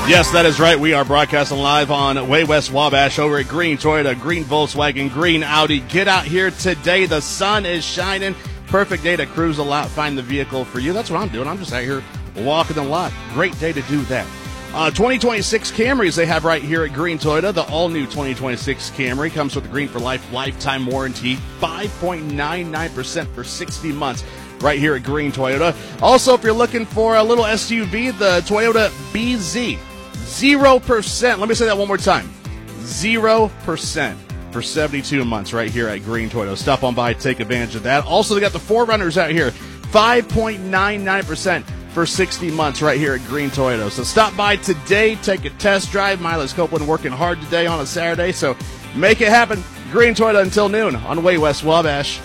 Yes, that is right. We are broadcasting live on Way West Wabash over at Green Toyota, Green Volkswagen, Green Audi. Get out here today. The sun is shining. Perfect day to cruise a lot, find the vehicle for you. That's what I'm doing. I'm just out here walking the lot. Great day to do that. 2026 Camrys they have right here at Green Toyota. The all-new 2026 Camry comes with the Green for Life lifetime warranty, 5.99% for 60 months. Right here at Green Toyota. Also, if you're looking for a little SUV, the Toyota BZ, 0%. Let me say that one more time. 0% for 72 months right here at Green Toyota. Stop on by, take advantage of that. Also, they got the 4Runners out here, 5.99% for 60 months right here at Green Toyota. So stop by today, take a test drive. Miles Copeland working hard today on a Saturday, so make it happen. Green Toyota until noon on Way West Wabash.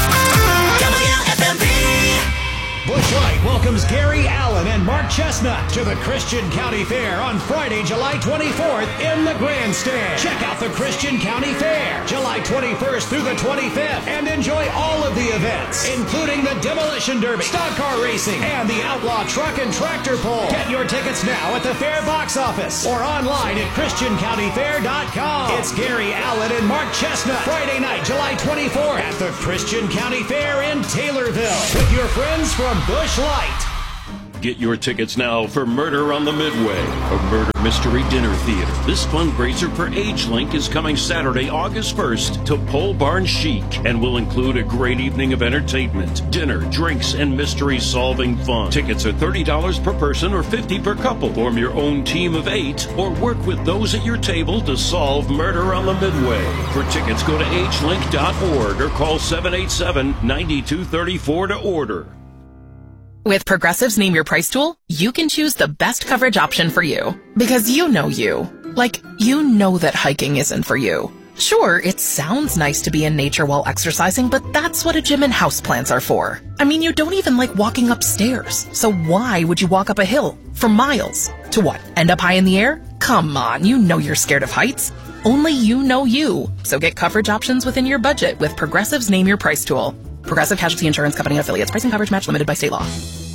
Busch Light welcomes Gary Allen and Mark Chestnut to the Christian County Fair on Friday, July 24th in the Grandstand. Check out the Christian County Fair, July 21st through the 25th, and enjoy all of the events, including the Demolition Derby, stock car racing, and the Outlaw Truck and Tractor Pull. Get your tickets now at the Fair box office or online at ChristianCountyFair.com. It's Gary Allen and Mark Chestnut, Friday night, July 24th at the Christian County Fair in Taylorville with your friends from Busch Light. Get your tickets now for Murder on the Midway, a murder mystery dinner theater. This fundraiser for AgeLink is coming Saturday, August 1st to Pole Barn Chic and will include a great evening of entertainment, dinner, drinks, and mystery-solving fun. Tickets are $30 per person or $50 per couple. Form your own team of 8 or work with those at your table to solve Murder on the Midway. For tickets, go to agelink.org or call 787-9234 to order. With Progressive's Name Your Price tool, you can choose the best coverage option for you. Because you know you. Like, you know that hiking isn't for you. Sure, it sounds nice to be in nature while exercising, but that's what a gym and houseplants are for. I mean, you don't even like walking upstairs. So why would you walk up a hill for miles? To what, end up high in the air? Come on, you know you're scared of heights. Only you know you. So get coverage options within your budget with Progressive's Name Your Price tool. Progressive Casualty Insurance Company and affiliates. Pricing coverage match limited by state law.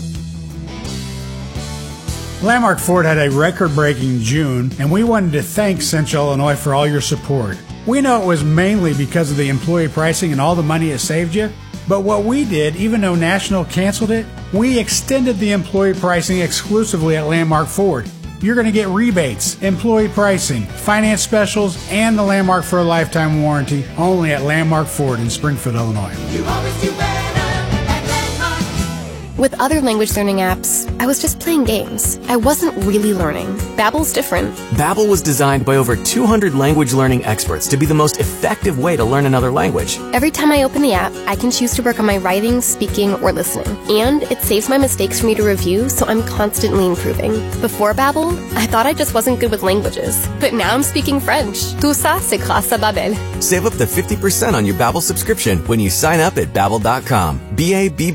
Landmark Ford had a record-breaking June, and we wanted to thank Central Illinois for all your support. We know it was mainly because of the employee pricing and all the money it saved you, but what we did, even though National canceled it, we extended the employee pricing exclusively at Landmark Ford. You're going to get rebates, employee pricing, finance specials, and the Landmark for a lifetime warranty only at Landmark Ford in Springfield, Illinois. You always do better at Landmark. With other language learning apps, I was just playing games. I wasn't really learning. Babbel's different. Babbel was designed by over 200 language learning experts to be the most effective way to learn another language. Every time I open the app, I can choose to work on my writing, speaking, or listening. And it saves my mistakes for me to review, so I'm constantly improving. Before Babbel, I thought I just wasn't good with languages. But now I'm speaking French. Tout ça, c'est grâce à Babbel. Save up to 50% on your Babbel subscription when you sign up at Babbel.com. BABBEL.